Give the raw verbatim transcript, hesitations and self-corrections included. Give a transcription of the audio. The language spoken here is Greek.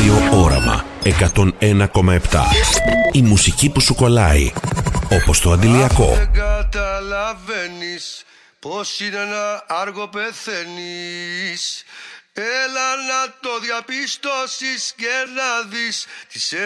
Ράδιο Όραμα εκατόν ένα κόμμα επτά. Η μουσική που σου κολλάει, όπως το αντιλιακό. Δεν καταλαβαίνεις πως είναι ένα άργο πεθαίνεις. Έλα να το διαπιστώσεις και να δεις τις